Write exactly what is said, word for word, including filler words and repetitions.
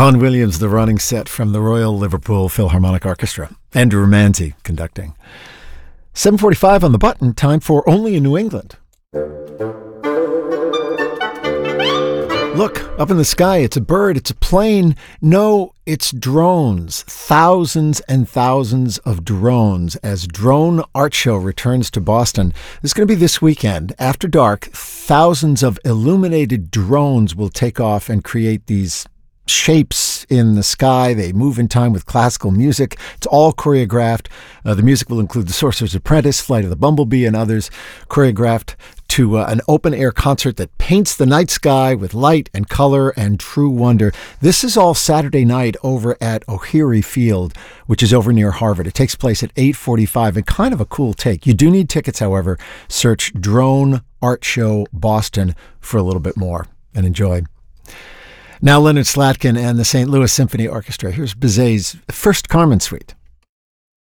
Vaughan Williams, the running set from the Royal Liverpool Philharmonic Orchestra. Andrew Romanzi conducting. seven forty-five on the button, time for Only in New England. Look, up in the sky, it's a bird, it's a plane. No, it's drones. Thousands and thousands of drones as Drone Art Show returns to Boston. This is going to be this weekend. After dark, thousands of illuminated drones will take off and create these shapes in the sky. They move in time with classical music. It's all choreographed. Uh, the music will include The Sorcerer's Apprentice, Flight of the Bumblebee, and others, choreographed to uh, an open-air concert that paints the night sky with light and color and true wonder. This is all Saturday night over at O'Heary Field, which is over near Harvard. It takes place at eight forty-five, and kind of a cool take. You do need tickets, however. Search Drone Art Show Boston for a little bit more, and enjoy. Now Leonard Slatkin and the Saint Louis Symphony Orchestra. Here's Bizet's First Carmen Suite.